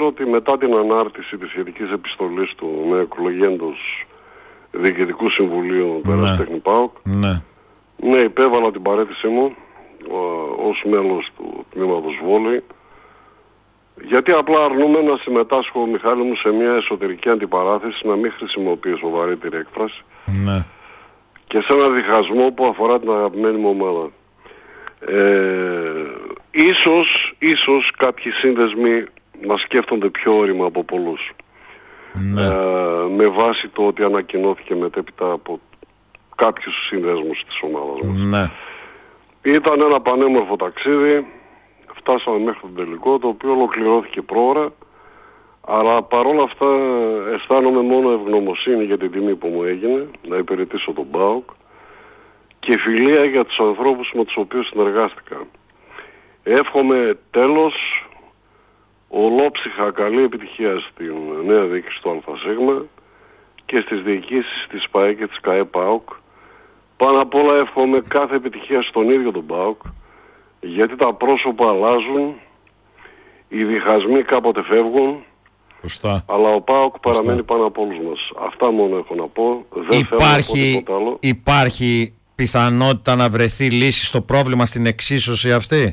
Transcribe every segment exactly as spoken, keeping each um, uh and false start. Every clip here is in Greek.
ότι μετά την ανάρτηση της σχετικής επιστολής του με εκλογέντος Διοικητικού Συμβουλίου του Ερασιτέχνη ΠΑΟΚ, ναι. ναι, υπέβαλα την παραίτησή μου ως μέλος του τμήματος βόλεϊ, γιατί απλά αρνούμε να συμμετάσχω, Μιχάλη μου, σε μια εσωτερική αντιπαράθεση, να μην χρησιμοποιήσω σοβαρότερη έκφραση, ναι. και σε ένα διχασμό που αφορά την αγαπημένη μου ομάδα. Ε, ίσως, ίσως κάποιοι σύνδεσμοι να σκέφτονται πιο όρημα από πολλούς. Ναι. Ε, με βάση το ότι ανακοινώθηκε μετέπειτα από κάποιους συνδέσμους της ομάδας μας. Ναι. Ήταν ένα πανέμορφο ταξίδι, φτάσαμε μέχρι τον τελικό, το οποίο ολοκληρώθηκε πρόωρα, αλλά παρόλα αυτά αισθάνομαι μόνο ευγνωμοσύνη για την τιμή που μου έγινε να υπηρετήσω τον ΠΑΟΚ και φιλία για τους ανθρώπους με τους οποίους συνεργάστηκα. Εύχομαι τέλος ολόψυχα καλή επιτυχία στην νέα διοίκηση του ΑΣ και στις διοικήσεις της ΠΑΕ και της ΚΑΕ ΠΑΟΚ. Πάνω απ' όλα εύχομαι κάθε επιτυχία στον ίδιο τον ΠΑΟΚ, γιατί τα πρόσωπα αλλάζουν, οι διχασμοί κάποτε φεύγουν, Σωστά. αλλά ο ΠΑΟΚ παραμένει πάνω από όλους μας. Αυτά μόνο έχω να πω. Δεν υπάρχει, θέλω να πω τίποτα άλλο. Υπάρχει πιθανότητα να βρεθεί λύση στο πρόβλημα στην εξίσωση αυτή?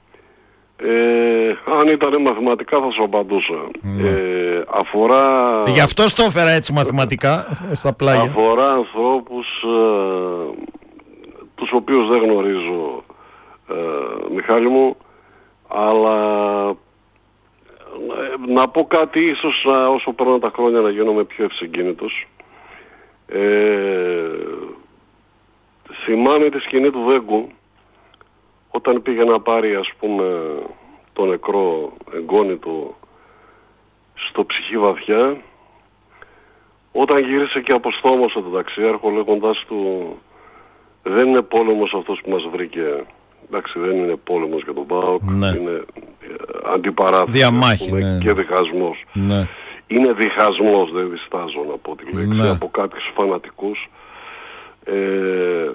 Ε, αν ήταν μαθηματικά θα σου απαντούσα. Ναι. Ε, αφορά... Γι' αυτό το έφερα έτσι μαθηματικά στα πλάγια. Αφορά ανθρώπους ε, τους οποίους δεν γνωρίζω, ε, Μιχάλη μου, αλλά ε, να πω κάτι, ίσως ε, όσο περνάνε τα χρόνια να γίνομαι πιο ευσυγκίνητος. Ε, θυμάμαι τη σκηνή του Βέγκου όταν πήγε να πάρει, ας πούμε, το νεκρό εγγόνι του στο Ψυχή Βαθιά, όταν γύρισε και αποστόμωσε τον ταξιάρχο λέγοντας του δεν είναι πόλεμος αυτός που μας βρήκε. Εντάξει, δεν είναι πόλεμος για τον ΠΑΟΚ, ναι. είναι αντιπαράθεση, διαμάχη, πούμε, ναι. και διχασμός. Ναι. Είναι διχασμός, δεν διστάζω να πω τη λέξη, ναι. από κάποιους φανατικούς. Ε,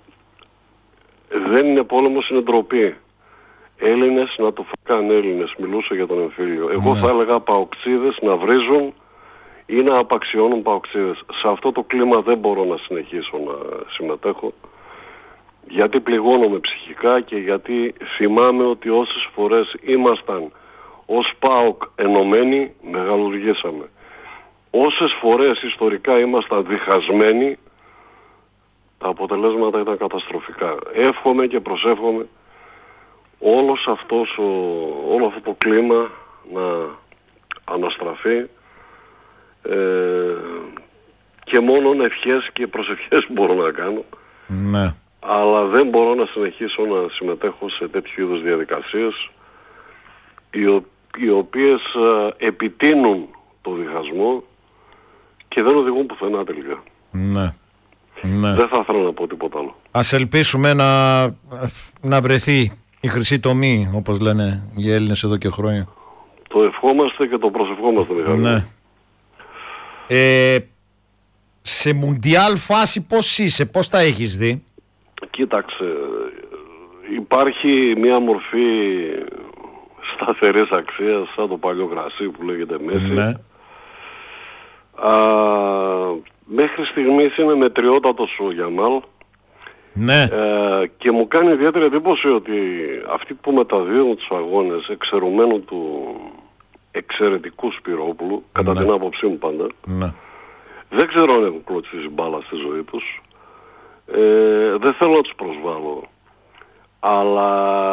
δεν είναι πόλεμος, είναι ντροπή. Έλληνες να το φακάνε Έλληνες, μιλούσε για τον εμφύλιο. Εγώ ναι. θα έλεγα παοξίδες να βρίζουν ή να απαξιώνουν παοξίδες. Σε αυτό το κλίμα δεν μπορώ να συνεχίσω να συμμετέχω, γιατί πληγώνομαι ψυχικά και γιατί θυμάμαι ότι όσες φορές ήμασταν ως ΠΑΟΚ ενωμένοι, μεγαλουργήσαμε. Όσες φορές ιστορικά ήμασταν διχασμένοι, τα αποτελέσματα ήταν καταστροφικά. Εύχομαι και προσεύχομαι όλος αυτός ο, όλο αυτό το κλίμα να αναστραφεί, ε, και μόνον ευχές και προσευχές μπορώ να κάνω. Ναι. Αλλά δεν μπορώ να συνεχίσω να συμμετέχω σε τέτοιου είδους διαδικασίες οι, ο, οι οποίες ε, επιτείνουν το διχασμό και δεν οδηγούν πουθενά τελικά. Ναι. Ναι. Δεν θα ήθελα να πω τίποτα άλλο. Ας ελπίσουμε να, να βρεθεί η χρυσή τομή, όπως λένε οι Έλληνες εδώ και χρόνια. Το ευχόμαστε και το προσευχόμαστε, Μιχάλη. Ναι. Ε, σε μουντιάλ φάση πώς είσαι, πώς τα έχεις δει? Κοίταξε, υπάρχει μια μορφή σταθερής αξίας, σαν το παλιό κρασί που λέγεται Μέση. Ναι. Α, μέχρι στιγμής είναι μετριότατος ο Γιαμάλ. Ναι. Ε, και μου κάνει ιδιαίτερη εντύπωση ότι αυτοί που μεταδίδουν τους αγώνες εξαιρουμένου του εξαιρετικού Σπυρόπουλου, κατά ναι. την άποψή μου πάντα, ναι. δεν ξέρω αν έχουν κλωτσίσει μπάλα στη ζωή τους. Ε, δεν θέλω να τους προσβάλλω, αλλά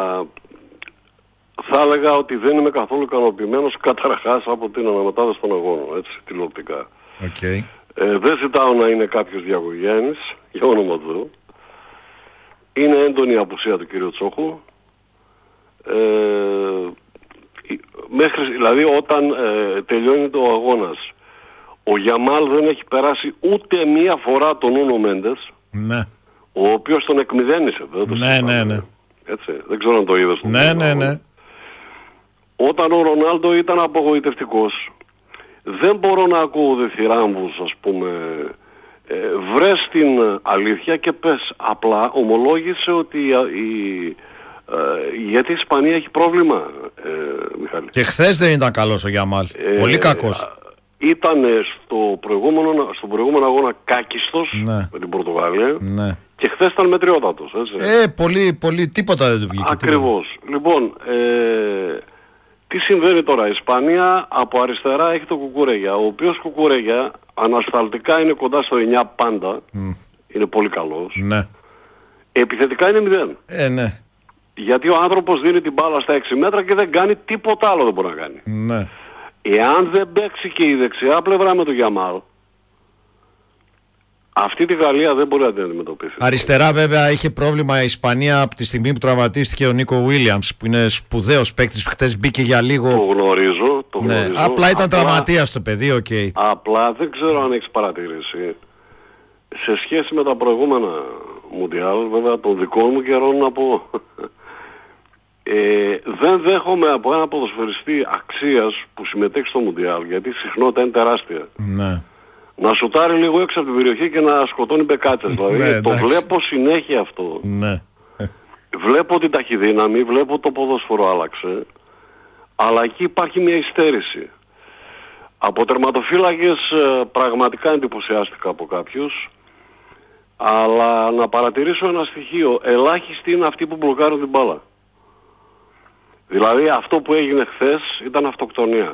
θα έλεγα ότι δεν είμαι καθόλου ικανοποιημένος καταρχάς από την αναμετάδοση των αγώνων, έτσι, τηλεοπτικά. Okay. Ε, δεν ζητάω να είναι κάποιος Διαγωγέννης, για όνομα του Θεού. Είναι έντονη η απουσία του κυρίου Τσόχου. Ε, μέχρι, δηλαδή όταν ε, τελειώνει το αγώνας, ο Γιαμάλ δεν έχει περάσει ούτε μία φορά τον Νούνο Μέντες, ναι. ο οποίος τον εκμηδένισε. Δεν το ναι, ναι, ναι. Έτσι, δεν ξέρω αν το είδες. Ναι, ναι, ναι. Όταν ο Ρονάλντο ήταν απογοητευτικός, δεν μπορώ να ακούω διθυράμβους, ας πούμε. Ε, βρες την αλήθεια και πες απλά, ομολόγησε ότι η, η Ε, γιατί η Ισπανία έχει πρόβλημα, ε, Μιχάλη. Και χθες δεν ήταν καλός ο Γιαμάλ. Ε, Πολύ κακός. Ήταν στο προηγούμενο, στο προηγούμενο αγώνα κάκιστος, ναι, με την Πορτογαλία, ναι, και χθες ήταν μετριότατος. Έτσι. Ε, πολύ, πολύ, τίποτα δεν του βγήκε. Ακριβώς. Τίποτα. Λοιπόν, ε, τι συμβαίνει τώρα. Η Ισπανία από αριστερά έχει τον Κουκουρέγια, ο οποίος Κουκουρέγια ανασταλτικά είναι κοντά στο εννιά πάντα, mm. είναι πολύ καλός. Ναι. Επιθετικά είναι μηδέν. Ε, ναι. Γιατί ο άνθρωπος δίνει την μπάλα στα έξι μέτρα και δεν κάνει τίποτα άλλο, δεν μπορεί να κάνει. Ναι. Εάν δεν παίξει και η δεξιά πλευρά με τον Γιαμάλ, αυτή τη Γαλλία δεν μπορεί να την αντιμετωπίσει. Αριστερά βέβαια είχε πρόβλημα η Ισπανία από τη στιγμή που τραυματίστηκε ο Νίκο Βίλιαμς, που είναι σπουδαίος παίκτης, χτες μπήκε για λίγο. Το γνωρίζω, το γνωρίζω. Ναι, απλά ήταν τραυματίας το παιδί, οκ. Okay. Απλά δεν ξέρω αν έχεις παρατηρήσει, σε σχέση με τα προηγούμενα Μουντιάλ, βέβαια των δικών μου καιρών να πω, ε, δεν δέχομαι από ένα ποδοσφαιριστή αξίας που συμμετέχει στο Μουντιάλ, γιατί η συχνότητα είναι τεράστια. Ναι. Να σουτάρει λίγο έξω από την περιοχή και να σκοτώνει μπεκάτσες. Δηλαδή ναι, το βλέπω συνέχεια αυτό. Ναι. Βλέπω την ταχυδύναμη, βλέπω το ποδόσφαιρο άλλαξε, αλλά εκεί υπάρχει μια υστέρηση. Από τερματοφύλακες πραγματικά εντυπωσιάστηκα από κάποιους, αλλά να παρατηρήσω ένα στοιχείο. Ελάχιστοι είναι αυτοί που μπλοκάρουν την μπάλα. Δηλαδή αυτό που έγινε χθες ήταν αυτοκτονία.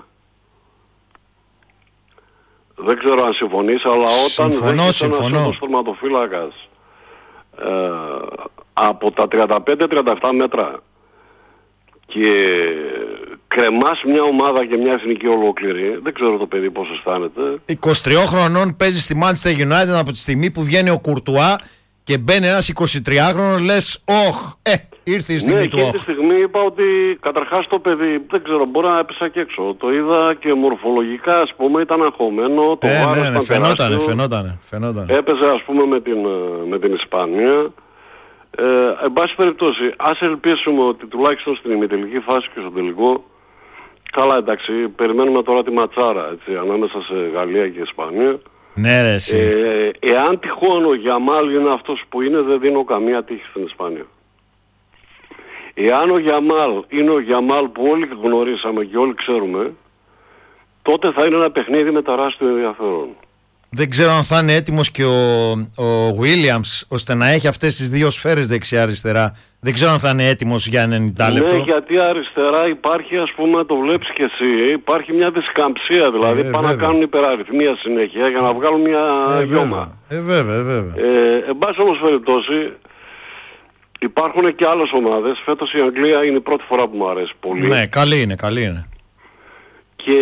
Δεν ξέρω αν συμφωνείς, αλλά όταν συμφωνώ, συμφωνώ. ένας τερματοφύλακας ε, από τα τριάντα πέντε τριάντα επτά μέτρα και κρεμάς μια ομάδα και μια εθνική ολόκληρη, δεν ξέρω το παιδί πώς αισθάνεται. είκοσι τριών χρονών παίζει στη Manchester United από τη στιγμή που βγαίνει ο Κουρτουά και μπαίνει ένας εικοσιτριάχρονος, λες όχ, ε, ήρθε η στιγμή ναι, του όχ. όχ. Ναι, τη στιγμή είπα ότι καταρχάς το παιδί, δεν ξέρω, μπορεί να έπεσα και έξω. Το είδα και μορφολογικά, ας πούμε, ήταν αγχωμένο. Το ε, βάρος ναι, ναι, ήταν φαινότανε, τεράστιο. φαινότανε, φαινότανε. Έπαιζε, ας πούμε, με την, με την Ισπανία. Ε, εν πάση περιπτώσει, ας ελπίσουμε ότι τουλάχιστον στην ημιτελική φάση και στο τελικό, καλά εντάξει, περιμένουμε τώρα τη ματσάρα, έτσι, ανάμεσα σε Γαλλία και Ισπανία. Ναι, ρε, εσύ. Ε, εάν τυχόν ο Γιαμάλ είναι αυτός που είναι, δεν δίνω καμία τύχη στην Ισπανία. Εάν ο Γιαμάλ είναι ο Γιαμάλ που όλοι γνωρίσαμε και όλοι ξέρουμε, τότε θα είναι ένα παιχνίδι με τεράστιο ενδιαφέρον. Δεν ξέρω αν θα είναι έτοιμος και ο, ο Williams ώστε να έχει αυτές τις δύο σφαίρες δεξιά-αριστερά. Δεν ξέρω αν θα είναι έτοιμος για ενενήντα λεπτό. Ναι, γιατί αριστερά υπάρχει, ας πούμε, το βλέπεις και εσύ, υπάρχει μια δισκαμψία, δηλαδή ε, πάνε να κάνουν υπεραριθμία συνέχεια για να βγάλουν μια ε, γιώμα. Ε, βέβαια, βέβαια. Ε, εν πάση όμως περιπτώσει, υπάρχουν και άλλες ομάδες. Φέτος η Αγγλία είναι η πρώτη φορά που μου αρέσει πολύ. Ναι, καλή είναι, καλή είναι. Και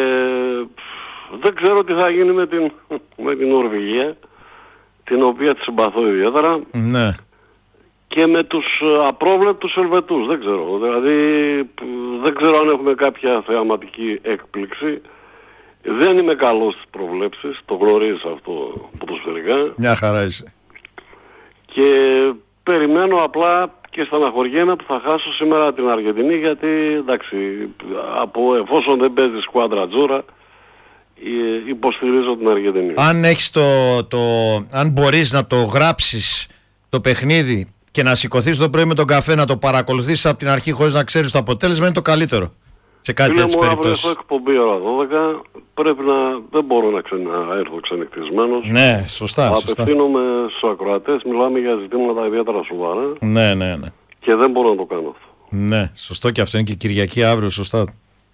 δεν ξέρω τι θα γίνει με την, με την Νορβηγία, την οποία τη συμπαθώ ιδιαίτερα. Ναι. Και με τους απρόβλεπτους Ελβετούς, δεν ξέρω. Δηλαδή δεν ξέρω αν έχουμε κάποια θεαματική έκπληξη. Δεν είμαι καλός στις προβλέψεις, το γνωρίζεις αυτό ποδοσφαιρικά. Μια χαρά είσαι. Και περιμένω απλά και στεναχωριέμαι που θα χάσω σήμερα την Αργεντινή, γιατί εντάξει, από, εφόσον δεν παίζει σκουάντρα τζούρα, υποστηρίζω την Αργεντινή. Αν έχεις το, το, αν μπορείς να το γράψεις το παιχνίδι και να σηκωθείς το πρωί με τον καφέ να το παρακολουθήσεις από την αρχή χωρίς να ξέρεις το αποτέλεσμα, είναι το καλύτερο σε κάτι τέτοιες περιπτώσεις. Έχω εκπομπή ώρα δώδεκα, πρέπει να, δεν μπορώ να, ξε, να έρθω ξενυχτισμένος. Ναι, σωστά. Απευθύνομαι στους ακροατές, μιλάμε για ζητήματα ιδιαίτερα σοβαρά. Ναι, ναι, ναι. Και δεν μπορώ να το κάνω αυτό. Ναι, σωστό, και αυτό είναι και Κυριακή αύριο, σωστά.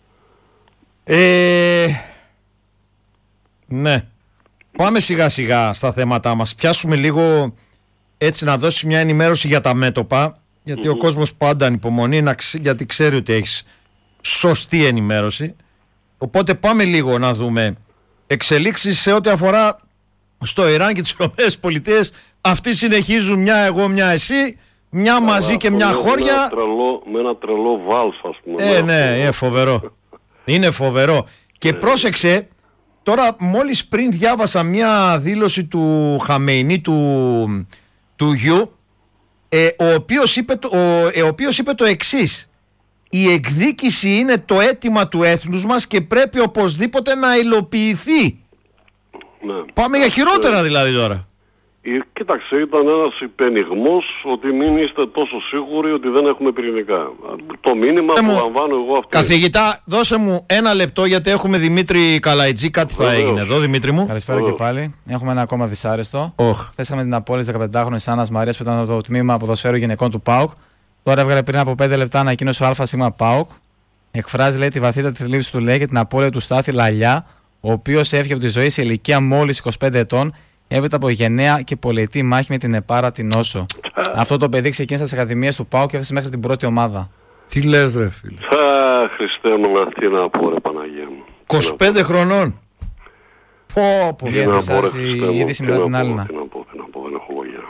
Ε, ναι. Πάμε σιγά σιγά στα θέματα μας. Πιάσουμε λίγο έτσι να δώσει μια ενημέρωση για τα μέτωπα, γιατί mm-hmm. ο κόσμος πάντα ανυπομονεί να ξε, γιατί ξέρει ότι έχεις σωστή ενημέρωση. Οπότε πάμε λίγο να δούμε εξελίξεις σε ό,τι αφορά στο Ιράν και τις Ηνωμένες Πολιτείες. Αυτοί συνεχίζουν μια εγώ μια εσύ, μια Άρα, μαζί και μια χώρια. Ένα τρελό, με ένα τρελό βάλς, ας πούμε. Ε, ναι, είναι φοβερό. Είναι φοβερό. Και πρόσεξε, τώρα μόλις πριν διάβασα μια δήλωση του Χαμεϊνί του, του γιου, ε, ο, οποίος είπε το, ο, ε, ο οποίος είπε το εξής: η εκδίκηση είναι το αίτημα του έθνους μας και πρέπει οπωσδήποτε να υλοποιηθεί. Ναι. Πάμε για χειρότερα δηλαδή τώρα. Κοίταξε, ήταν ένας υπενιγμός ότι μην είστε τόσο σίγουροι ότι δεν έχουμε πυρηνικά. Το μήνυμα ε, που μου, λαμβάνω εγώ αυτό. Καθηγητά, δώσε μου ένα λεπτό γιατί έχουμε Δημήτρη Καλαϊτζή. Κάτι θα Βεβαίως. έγινε εδώ, Δημήτρη μου. Καλησπέρα Βεβαίως. και πάλι. Έχουμε ένα ακόμα δυσάρεστο. Oh. Χθες είχαμε την απόλυση δεκαπεντάχρονης Άννας Μαρίας που ήταν από το τμήμα ποδοσφαίρου γυναικών του ΠΑΟΚ. Τώρα έβγαλε πριν από πέντε λεπτά ανακοίνωση ο ΑΣ ΠΑΟΚ. Εκφράζει, λέει, τη βαθύτατη θλίψη του, λέει, και την απώλεια του Στάθη Λαλιά, ο οποίος έφυγε από τη ζωή σε ηλικία μόλις είκοσι πέντε ετών, έπειτα από γενναία και πολυετή μάχη με την Επάρα την Όσο. Αυτό το παιδί ξεκίνησε στις ακαδημίες του ΠΑΟΚ και έφτασε μέχρι την πρώτη ομάδα. Τι λες, ρε φίλε. Α, Χριστέ μου, να τι να πω, ρε Παναγία μου. είκοσι πέντε χρονών. Πω, πω. Τι Λίγη να πω, ρε δυσάρεστη Χριστέ μου, είδηση τι μετά να την πω, άλλη. Τι να πω, τι να πω, δεν έχω λόγια.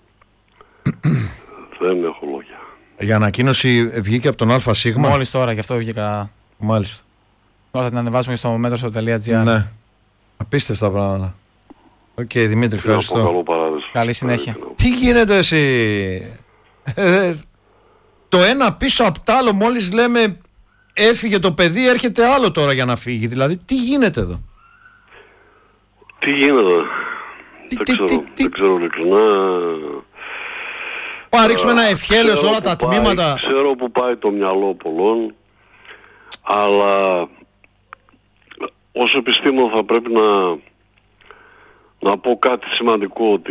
Δεν έχω λόγια. Η ανακοίνωση βγήκε από τον ΑΣ. Μόλις τώρα, γι' αυτό βγήκα. Μάλιστα. Τώρα θα την ανεβάσουμε στο μέτρος.gr. Ναι. Απίστευτα πράγματα. Οκ, okay, Δημήτρη, Τι να πω, ευχαριστώ. καλό παράδεισο. Καλή συνέχεια. Τι γίνεται εσύ. Ε, το ένα πίσω απ' τ' άλλο, μόλις λέμε έφυγε το παιδί, έρχεται άλλο τώρα για να φύγει. Δηλαδή, τι γίνεται εδώ. Τι γίνεται. Τι, Δεν τι, ξέρω, τι, τι. δεν ξέρω ειλικρινά. Πάμε να ρίξουμε ένα ευχέλαιο σε Ξέρω όλα τα που πάει- τμήματα. Ξέρω που πάει το μυαλό πολλών, αλλά ως επιστήμον θα πρέπει να, να πω κάτι σημαντικό, ότι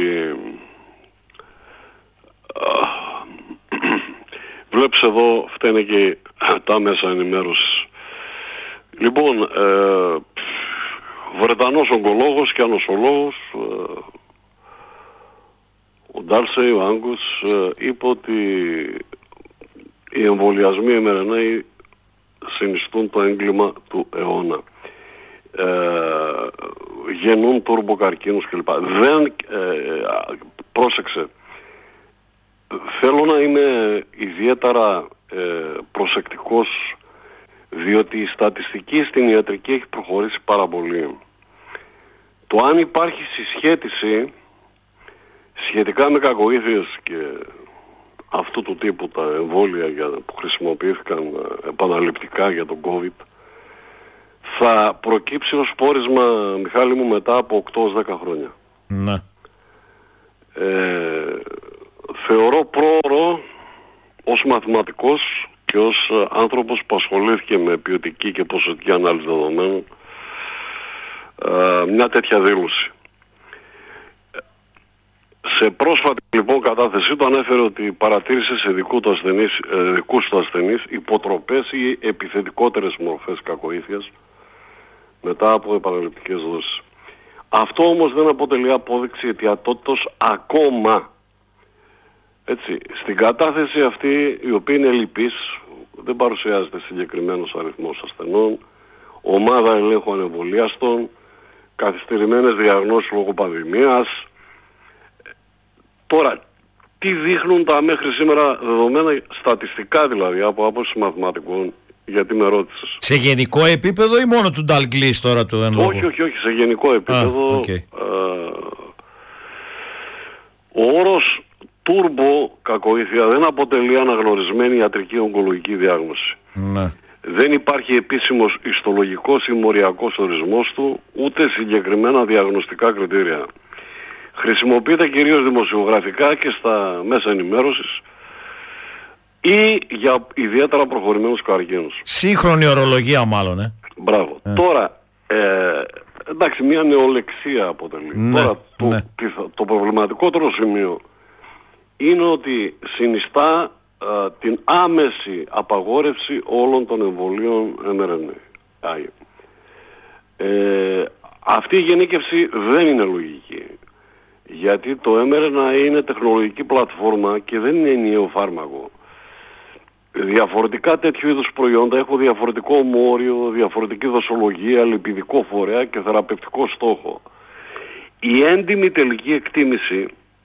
α, βλέπεις εδώ φταίνε και τα μέσα ενημέρωσης. Λοιπόν, ε, Βρετανός ογκολόγος και ανοσολόγος, ε, ο Ντάλσεϊ, ο Άγκους, ε, είπε ότι οι εμβολιασμοί εμ αρ εν έι συνιστούν το έγκλημα του αιώνα. Ε, γεννούν τουρμποκαρκίνους κλπ. Δεν, ε, πρόσεξε, θέλω να είμαι ιδιαίτερα ε, προσεκτικός, διότι η στατιστική στην ιατρική έχει προχωρήσει πάρα πολύ. Το αν υπάρχει συσχέτιση σχετικά με κακοήθειες και αυτού του τύπου τα εμβόλια για, που χρησιμοποιήθηκαν επαναληπτικά για τον COVID, θα προκύψει ως πόρισμα, Μιχάλη μου, μετά από οκτώ με δέκα χρόνια. Ναι. Ε, θεωρώ πρόωρο ως μαθηματικός και ως άνθρωπος που ασχολήθηκε με ποιοτική και ποσοτική ανάλυση δεδομένων ε, μια τέτοια δήλωση. Σε πρόσφατη λοιπόν κατάθεσή του ανέφερε ότι παρατήρησε σε δικού του ασθενείς, ε, δικούς του ασθενείς υποτροπές ή επιθετικότερες μορφές κακοήθειας μετά από επαναληπτικές δόσεις. Αυτό όμως δεν αποτελεί απόδειξη αιτιατότητος ακόμα. Έτσι, στην κατάθεση αυτή, η οποία είναι λυπής, δεν παρουσιάζεται συγκεκριμένος αριθμός ασθενών, ομάδα ελέγχου ανεμβολίαστων, καθυστερημένες διαγνώσεις λόγω πανδημίας. Τώρα, τι δείχνουν τα μέχρι σήμερα δεδομένα, στατιστικά δηλαδή, από άποψη μαθηματικών, γιατί με ρώτησες. Σε γενικό επίπεδο ή μόνο του Νταλγκλής τώρα του εν λόγω? Όχι, όχι, όχι, σε γενικό επίπεδο. Α, okay. ε, ο όρος τούρμπο κακοήθεια δεν αποτελεί αναγνωρισμένη ιατρική ογκολογική διάγνωση. Ναι. Δεν υπάρχει επίσημος ιστολογικός ή μοριακός ορισμός του, ούτε συγκεκριμένα διαγνωστικά κριτήρια. Χρησιμοποιείται κυρίως δημοσιογραφικά και στα μέσα ενημέρωσης ή για ιδιαίτερα προχωρημένους καρκίνους. Σύγχρονη ορολογία μάλλον, ε. Μπράβο. Ε. Τώρα, ε, εντάξει, μια νεολεξία αποτελεί. Ναι, Τώρα, το, ναι. το προβληματικότερο σημείο είναι ότι συνιστά α, την άμεση απαγόρευση όλων των εμβολίων εμ αρ εν έι. Ε, αυτή η γενίκευση δεν είναι λογική. Γιατί το εμ αρ εν έι είναι τεχνολογική πλατφόρμα και δεν είναι ενιαίο φάρμακο. Διαφορετικά τέτοιου είδους προϊόντα έχουν διαφορετικό μόριο, διαφορετική δοσολογία, λιπιδικό φορέα και θεραπευτικό στόχο. Η έντιμη τελική εκτίμηση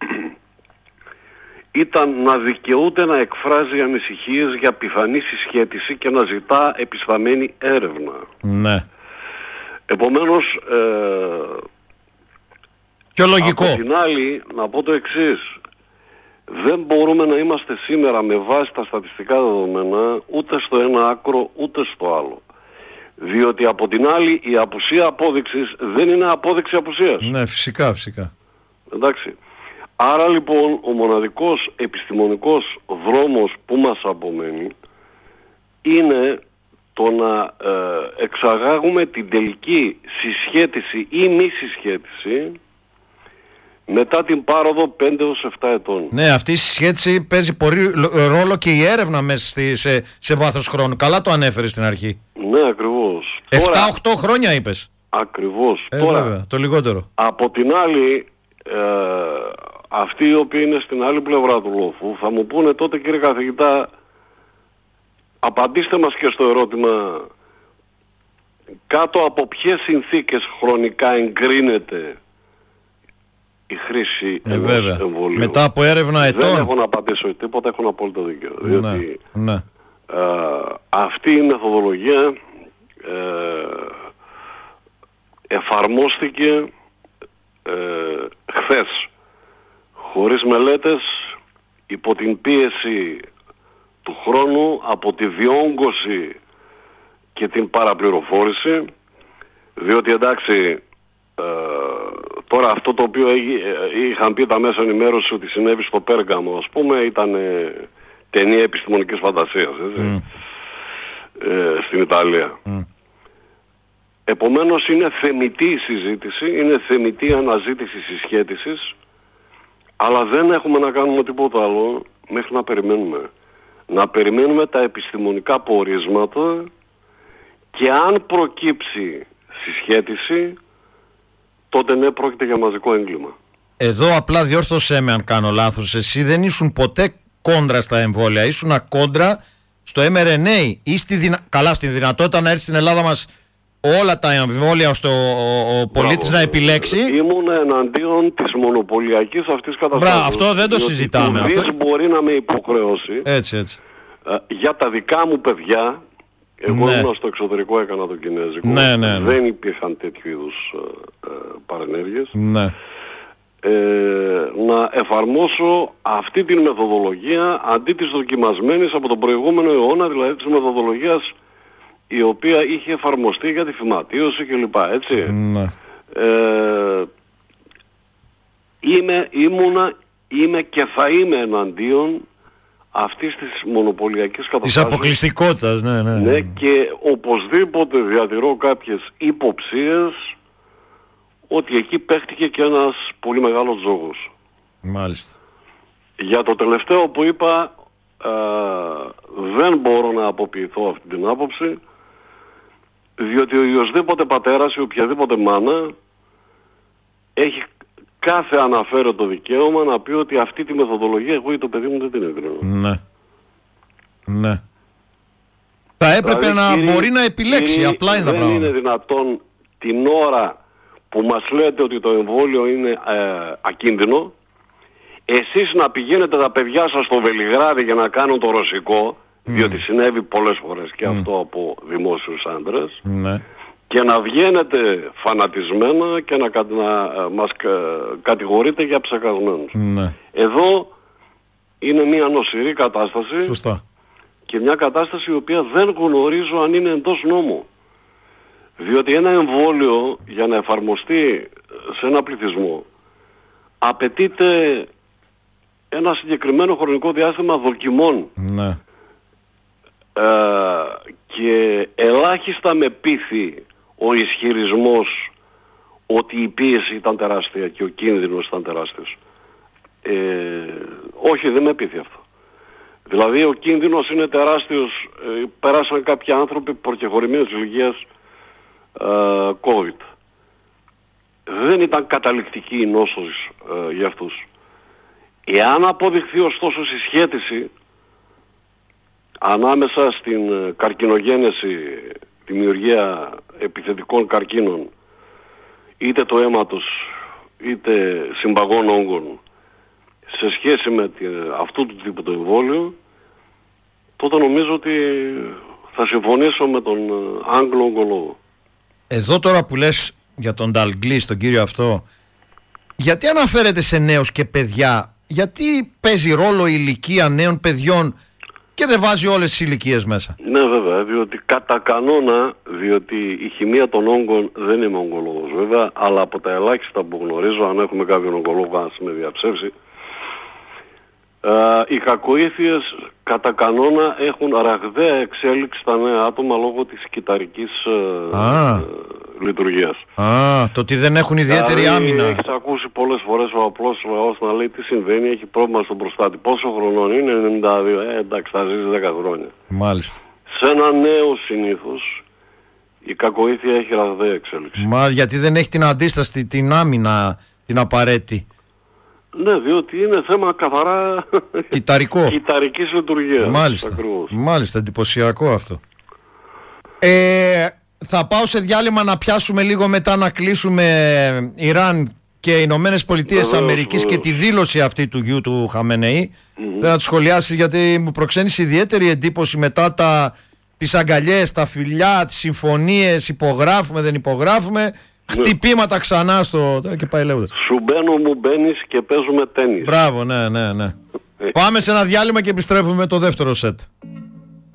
ήταν να δικαιούται να εκφράζει ανησυχίες για πιθανή συσχέτιση και να ζητά επισταμένη έρευνα. Ναι. Επομένως, ε, πιο λογικό. από την άλλη, να πω το εξής. Δεν μπορούμε να είμαστε σήμερα με βάση τα στατιστικά δεδομένα ούτε στο ένα άκρο ούτε στο άλλο. Διότι από την άλλη η απουσία απόδειξης δεν είναι απόδειξη απουσίας. Ναι, φυσικά, φυσικά. Εντάξει. Άρα λοιπόν ο μοναδικός επιστημονικός δρόμος που μας απομένει είναι το να ε, εξαγάγουμε την τελική συσχέτιση ή μη συσχέτιση μετά την πάροδο πέντε έως επτά ετών. Ναι, αυτή η συσχέτιση παίζει πολύ ρόλο και η έρευνα μέσα στη, σε, σε βάθος χρόνου. Καλά το ανέφερε στην αρχή. Ναι, ακριβώς. επτά οχτώ χρόνια είπες. Ακριβώς. Ε, Τώρα, βέβαια, το λιγότερο. από την άλλη, ε, αυτοί οι οποίοι είναι στην άλλη πλευρά του λόφου θα μου πούνε τότε, κύριε καθηγητά, απαντήστε μας και στο ερώτημα κάτω από ποιες συνθήκες χρονικά εγκρίνεται η χρήση ε, ενός βέβαια. εμβολίου. Μετά από έρευνα ετών. Δεν έχω να απαντήσω τίποτα, έχω απόλυτο δίκαιο. Ναι, Διότι ναι. ε, αυτή η μεθοδολογία ε, εφαρμόστηκε ε, χθες χωρίς μελέτες, υπό την πίεση του χρόνου, από τη διόγκωση και την παραπληροφόρηση, διότι εντάξει ε, τώρα αυτό το οποίο είχαν πει τα μέσα ενημέρωση ότι συνέβη στο Πέργαμο, ας πούμε, ήταν ε, ταινία επιστημονικής φαντασίας, έτσι, mm. ε, στην Ιταλία. Mm. Επομένως είναι θεμιτή η συζήτηση, είναι θεμιτή η αναζήτηση συσχέτισης, αλλά δεν έχουμε να κάνουμε τίποτα άλλο μέχρι να περιμένουμε. Να περιμένουμε τα επιστημονικά πορίσματα και αν προκύψει συσχέτιση, τότε ναι, πρόκειται για μαζικό έγκλημα. Εδώ απλά διόρθωσέ με αν κάνω λάθος. Εσύ δεν ήσουν ποτέ κόντρα στα εμβόλια, ήσουν κόντρα στο εμ αρ εν έι ή στη δυνα... καλά στην δυνατότητα να έρθει στην Ελλάδα μας όλα τα εμβόλια ώστε ο, ο, ο πολίτης να επιλέξει. Ήμουν εναντίον της μονοπωλιακής αυτής καταστάσεως. Μπράβο, αυτό δεν το συζητάμε. Αυτό μπορεί να με υποχρεώσει έτσι, έτσι. Ε, για τα δικά μου παιδιά. Εγώ ναι. ήμουν στο εξωτερικό, έκανα το κινέζικο. Ναι, ναι, ναι. Δεν υπήρχαν τέτοιου είδους ε, ε, παρενέργειες. Ναι. Ε, να εφαρμόσω αυτή την μεθοδολογία αντί της δοκιμασμένης από τον προηγούμενο αιώνα, δηλαδή της μεθοδολογίας η οποία είχε εφαρμοστεί για τη φυματίωση κλπ. Έτσι. Ναι. Ε, είμαι, ήμουνα, είμαι και θα είμαι εναντίον αυτής της μονοπωλιακής καταστάσεως. Της αποκλειστικότητας, ναι, ναι. Ναι, και οπωσδήποτε διατηρώ κάποιες υποψίες ότι εκεί παίχτηκε και ένας πολύ μεγάλος τζόγος. Μάλιστα. Για το τελευταίο που είπα, ε, δεν μπορώ να αποποιηθώ αυτή την άποψη, διότι ο οποιοσδήποτε πατέρας ή οποιαδήποτε μάνα έχει κάθε αναφέρετο δικαίωμα να πει ότι αυτή τη μεθοδολογία εγώ ή το παιδί μου δεν την εγκρίνω. Ναι. Ναι. Θα έπρεπε δηλαδή, να κύριε, μπορεί να επιλέξει, κύριε, απλά είναι τα πράγματα. Δεν είναι δυνατόν την ώρα που μας λέτε ότι το εμβόλιο είναι ε, ακίνδυνο, εσείς να πηγαίνετε τα παιδιά σας στο Βελιγράδι για να κάνουν το ρωσικό, mm. διότι συνέβη πολλές φορές και mm. αυτό από δημόσιους άντρες, mm. και να βγαίνετε φανατισμένα και να, να ε, μας κα, κατηγορείτε για ψεκασμένους. Mm. Εδώ είναι μια νοσηρή κατάσταση. Σωστά. Και μια κατάσταση η οποία δεν γνωρίζω αν είναι εντός νόμου. Διότι ένα εμβόλιο για να εφαρμοστεί σε ένα πληθυσμό απαιτείται ένα συγκεκριμένο χρονικό διάστημα δοκιμών. Ναι. Ε, και ελάχιστα με πείθει ο ισχυρισμός ότι η πίεση ήταν τεράστια και ο κίνδυνος ήταν τεράστιος. Ε, όχι, δεν με πείθει αυτό. Δηλαδή ο κίνδυνος είναι τεράστιος. Ε, περάσαν κάποιοι άνθρωποι προκεχωρημένης ηλικίας ε, COVID. Δεν ήταν καταληκτική η νόσος ε, για αυτούς. Εάν αποδειχθεί ωστόσο συσχέτιση ανάμεσα στην ε, καρκινογένεση, δημιουργία επιθετικών καρκίνων, είτε το αίματος είτε συμπαγών όγκων, σε σχέση με τη, αυτού του τύπου το εμβόλιο, τότε νομίζω ότι θα συμφωνήσω με τον Άγγλο ογκολόγο. Εδώ τώρα που λες για τον Νταλγκλής, τον κύριο αυτό, γιατί αναφέρεται σε νέους και παιδιά, γιατί παίζει ρόλο η ηλικία νέων παιδιών και δεν βάζει όλες τις ηλικίες μέσα? Ναι, βέβαια, διότι κατά κανόνα, διότι η χημεία των όγκων, δεν είμαι ογκολόγος βέβαια, αλλά από τα ελάχιστα που γνωρίζω, αν έχουμε κάποιον ογκολόγο να με διαψεύσει, Ε, οι κακοήθειες κατά κανόνα έχουν ραγδαία εξέλιξη στα νέα άτομα λόγω της κυταρικής ε, ε, λειτουργίας. Α, το ότι δεν έχουν ιδιαίτερη δηλαδή, άμυνα. Έχεις ακούσει πολλές φορές ο απλός λαός να λέει τι συμβαίνει, έχει πρόβλημα στον προστάτη. Πόσο χρονών είναι? ενενήντα δύο. Ε, εντάξει, θα ζήσει δέκα χρόνια. Μάλιστα. Σε ένα νέο συνήθως η κακοήθεια έχει ραγδαία εξέλιξη. Μα γιατί δεν έχει την αντίσταση, την άμυνα, την απαραίτητη. Ναι, διότι είναι θέμα καθαρά κυταρικό. κυταρικής λειτουργίας. Μάλιστα. Ακριβώς. Μάλιστα, εντυπωσιακό αυτό. Ε, θα πάω σε διάλειμμα να πιάσουμε λίγο μετά να κλείσουμε Ιράν και Ηνωμένες Πολιτείες της Αμερικής και τη δήλωση αυτή του γιου του Χαμενεή. Mm-hmm. Δεν θα τη σχολιάσει γιατί μου προξένησε ιδιαίτερη εντύπωση μετά τα, τις αγκαλιές, τα φιλιά, τις συμφωνίες, υπογράφουμε, δεν υπογράφουμε. Χτυπήματα ξανά στο. Και πάει λέγοντας. Σου μπαίνω, μου μπαίνεις και παίζουμε τένις. Μπράβο, ναι, ναι, ναι. Πάμε σε ένα διάλειμμα και επιστρέφουμε με το δεύτερο σετ.